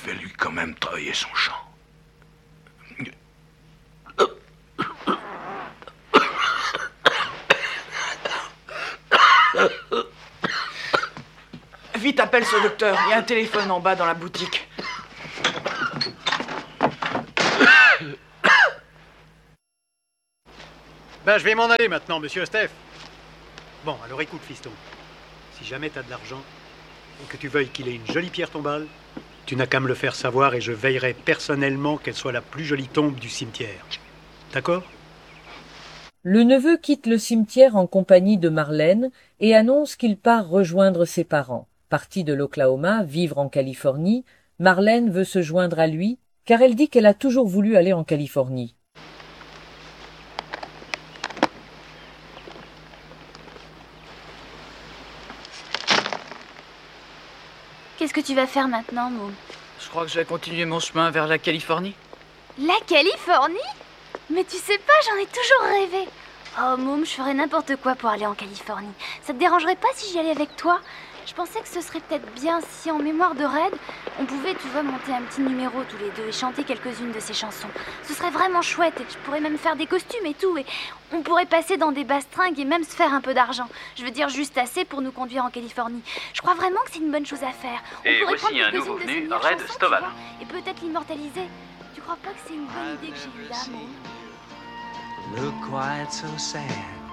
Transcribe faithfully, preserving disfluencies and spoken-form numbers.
vais lui quand même travailler son chant. Vite, appelle ce docteur. Il y a un téléphone en bas dans la boutique. Ben, je vais m'en aller maintenant, monsieur Steph. Bon, alors écoute, fiston. Si jamais t'as de l'argent et que tu veuilles qu'il ait une jolie pierre tombale, tu n'as qu'à me le faire savoir et je veillerai personnellement qu'elle soit la plus jolie tombe du cimetière. D'accord ? Le neveu quitte le cimetière en compagnie de Marlène et annonce qu'il part rejoindre ses parents. Partie de l'Oklahoma, vivre en Californie, Marlène veut se joindre à lui car elle dit qu'elle a toujours voulu aller en Californie. Qu'est-ce que tu vas faire maintenant, Môme? Je crois que je vais continuer mon chemin vers la Californie. La Californie? Mais tu sais pas, j'en ai toujours rêvé. Oh, Môme, je ferais n'importe quoi pour aller en Californie. Ça te dérangerait pas si j'y allais avec toi? Je pensais que ce serait peut-être bien si, en mémoire de Red, on pouvait, tu vois, monter un petit numéro tous les deux et chanter quelques-unes de ses chansons. Ce serait vraiment chouette et je pourrais même faire des costumes et tout. Et on pourrait passer dans des bastringues et même se faire un peu d'argent. Je veux dire, juste assez pour nous conduire en Californie. Je crois vraiment que c'est une bonne chose à faire. On Et pourrait voici prendre un quelques-unes nouveau de venu, ses meilleures Red chansons, tu Stovall. vois, et peut-être l'immortaliser. Tu crois pas que c'est une bonne idée que j'ai eue là, Môme? Look quite so sad.